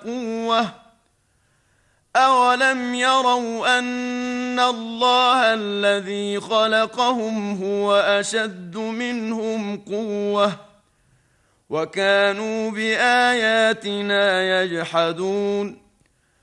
قوة أولم يروا أن الله الذي خلقهم هو أشد منهم قوة وكانوا بآياتنا يجحدون